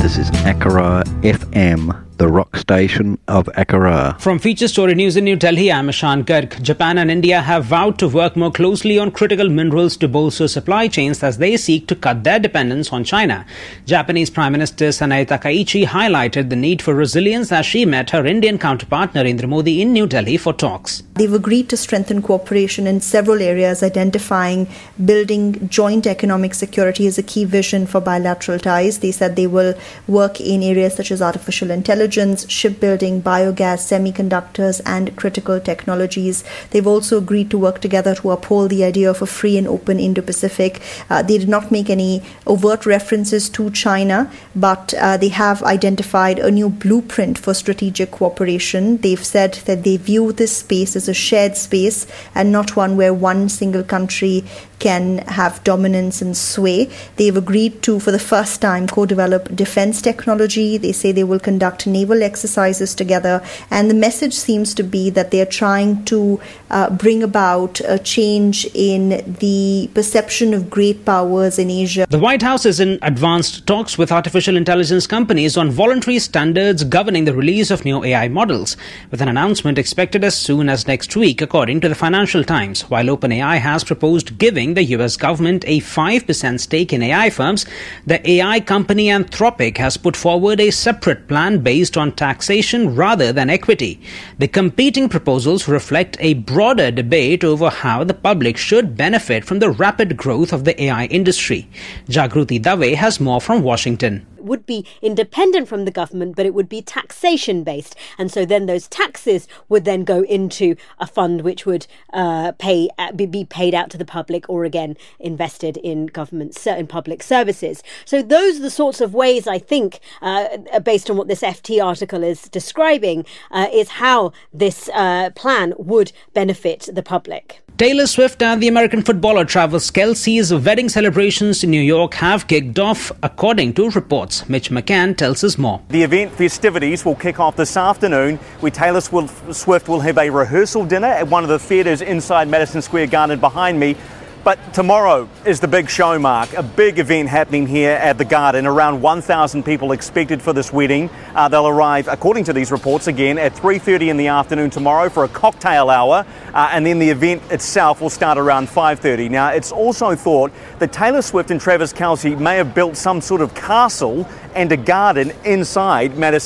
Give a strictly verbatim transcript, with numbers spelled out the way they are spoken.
This is Akara F M, the rock station of Akara. From Feature Story News in New Delhi, I'm Ashan Garg. Japan and India have vowed to work more closely on critical minerals to bolster supply chains as they seek to cut their dependence on China. Japanese Prime Minister Sanae Takaichi highlighted the need for resilience as she met her Indian counterpart Narendra Modi in New Delhi for talks. They've agreed to strengthen cooperation in several areas, identifying building joint economic security as a key vision for bilateral ties. They said they will work in areas such as artificial intelligence, shipbuilding, biogas, semiconductors, and critical technologies. They've also agreed to work together to uphold the idea of a free and open Indo-Pacific. Uh, they did not make any overt references to China, but uh, they have identified a new blueprint for strategic cooperation. They've said that they view this space as a shared space and not one where one single country can have dominance and sway. They've agreed to, for the first time, co-develop defense technology. They say they will conduct naval exercises together. And the message seems to be that they're trying to uh, bring about a change in the perception of great powers in Asia. The White House is in advanced talks with artificial intelligence companies on voluntary standards governing the release of new A I models, with an announcement expected as soon as next week, according to the Financial Times. While OpenAI has proposed giving the U S government a five percent stake in A I firms, the A I company Anthropic has put forward a separate plan based on taxation rather than equity. The competing proposals reflect a broader debate over how the public should benefit from the rapid growth of the A I industry. Jagruti Dave has more from Washington. Would be independent from the government, but it would be taxation based, and so then those taxes would then go into a fund which would uh, pay be paid out to the public, or again invested in government in public services. So those are the sorts of ways, I think, uh, based on what this F T article is describing, uh, is how this uh, plan would benefit the public. Taylor Swift and the American footballer Travis Kelce's wedding celebrations in New York have kicked off, according to reports. Mitch McCann tells us more. The event festivities will kick off this afternoon, where Taylor Swift will have a rehearsal dinner at one of the theatres inside Madison Square Garden behind me. But tomorrow is the big show, Mark, a big event happening here at the Garden. Around one thousand people expected for this wedding. Uh, they'll arrive, according to these reports, again at three thirty in the afternoon tomorrow for a cocktail hour. Uh, and then the event itself will start around five thirty. Now, it's also thought that Taylor Swift and Travis Kelce may have built some sort of castle and a garden inside Madison